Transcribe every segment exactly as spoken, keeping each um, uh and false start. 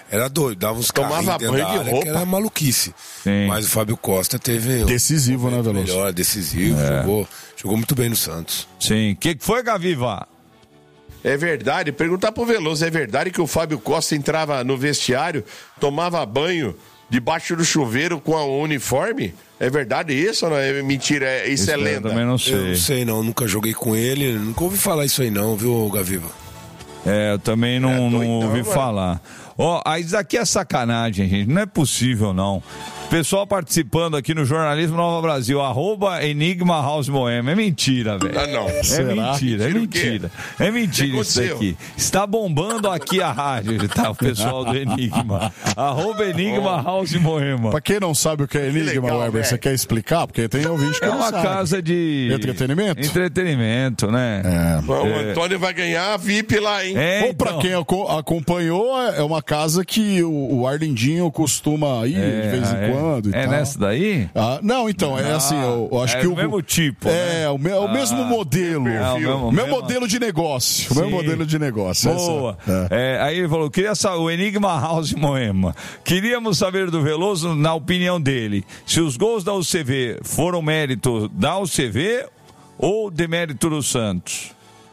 era doido, dava uns Tomava carrinhos banho da de área, roupa. que era maluquice. Sim. Mas o Fábio Costa teve... Decisivo, um né, Veloso? Melhor, decisivo, é. jogou, jogou muito bem no Santos. Sim. O que foi, Gaviva? É verdade, perguntar pro Veloso, é verdade que o Fábio Costa entrava no vestiário, tomava banho debaixo do chuveiro com o uniforme? É verdade isso ou não é mentira? Isso, isso é lenda? Eu também não sei. Eu não sei não, nunca joguei com ele, nunca ouvi falar isso aí não, viu, Gaviva? É, eu também não, é, não ouvi então, falar. Ó, oh, isso aqui é sacanagem, gente, não é possível não. Pessoal participando aqui no Jornalismo Nova Brasil, arroba Enigma House Moema. É mentira, velho. Ah, não. É Será? mentira, é mentira. É mentira isso daqui. Está bombando aqui a rádio, tá? O pessoal do Enigma. Arroba Enigma House Moema. Pra quem não sabe o que é Enigma, que legal, Weber, você quer explicar? Porque tem ouvinte que é não uma sabe. casa de... Entretenimento? Entretenimento, né? É. Bom, o Antônio vai ganhar a V I P lá, hein? É, Ou então... pra quem acompanhou, é uma casa que o, o Arlindinho costuma ir é, de vez em é, quando. E é tal. nessa daí? Ah, não, então, é ah, assim, eu, eu acho é que o o mesmo tipo, É, né? o, me, o mesmo ah, modelo. É, o mesmo, meu mesmo... modelo de negócio. Sim. O meu modelo de negócio. Boa. Essa, é. É, aí ele falou, queria saber, o Enigma House Moema. Queríamos saber do Veloso, na opinião dele, se os gols da U C V foram mérito da U C V ou demérito do Santos?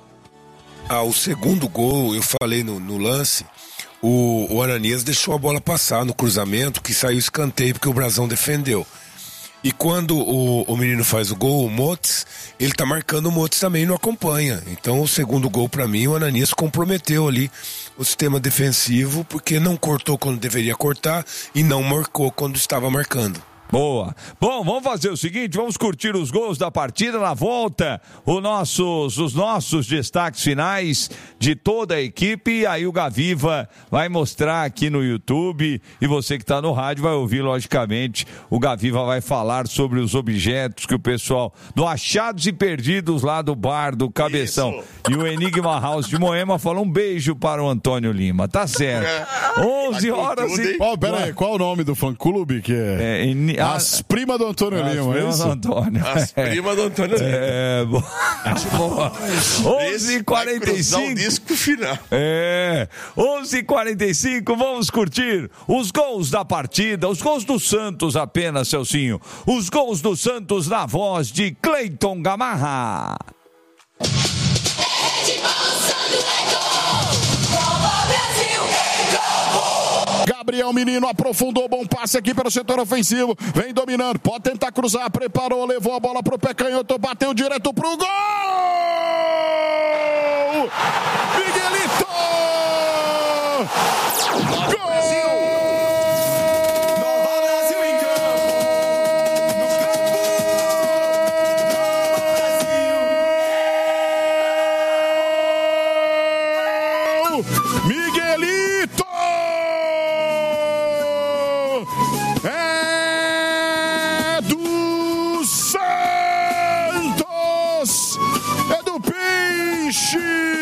Ah, o segundo gol, eu falei no, no lance, o, o Ananias deixou a bola passar no cruzamento, que saiu escanteio porque o Brazão defendeu. E quando o, o menino faz o gol, o Motes, ele tá marcando o Motes também, não acompanha. Então o segundo gol pra mim, o Ananias comprometeu ali o sistema defensivo, porque não cortou quando deveria cortar e não marcou quando estava marcando. Boa. Bom, vamos fazer o seguinte, vamos curtir os gols da partida. Na volta, os nossos, os nossos destaques finais de toda a equipe. E aí o Gaviva vai mostrar aqui no YouTube. E você que está no rádio vai ouvir, logicamente. O Gaviva vai falar sobre os objetos que o pessoal do Achados e Perdidos lá do bar do Cabeção. Isso. E o Enigma House de Moema fala um beijo para o Antônio Lima. Tá certo. onze horas e... Oh, pera aí, qual o nome do fã-clube que é? É en... As primas do Antônio As Lima, é isso? Do Antônio. As é. primas do Antônio Lima. É, bo... onze e quarenta e cinco. O disco final. É, onze e quarenta e cinco, vamos curtir os gols da partida, os gols do Santos apenas, Celcinho. Os gols do Santos na voz de Cleiton Gamarra. Gabriel Menino aprofundou, bom passe aqui pelo setor ofensivo, vem dominando, pode tentar cruzar, preparou, levou a bola pro pé canhoto, bateu direto pro gol! Miguelito! Gol! Miguelito! É do Santos! É do Peixe!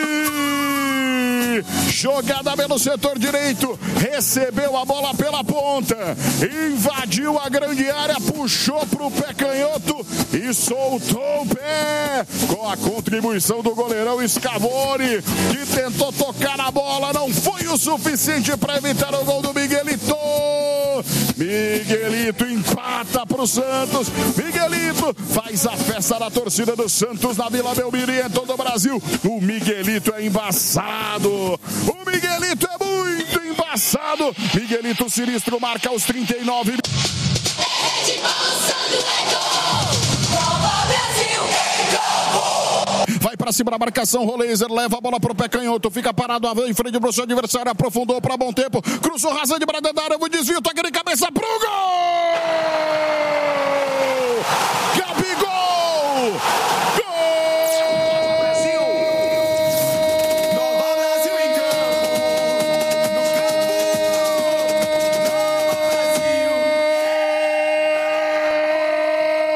Jogada pelo setor direito, recebeu a bola pela ponta, invadiu a grande área, puxou pro pé canhoto e soltou o pé, com a contribuição do goleirão Scavone, que tentou tocar a bola, não foi o suficiente para evitar o gol do Miguelito. Miguelito empata pro Santos, Miguelito faz a festa da torcida do Santos na Vila Belmiro e em todo o Brasil. O Miguelito é embaçado, o Miguelito é muito embaçado. Miguelito sinistro marca aos trinta e nove. Vai pra cima da marcação, Roleiser leva a bola pro pé canhoto, fica parado em frente pro seu adversário, aprofundou pra bom tempo, cruzou rasante pra dentro da área, o desvio, toque de cabeça pro gol!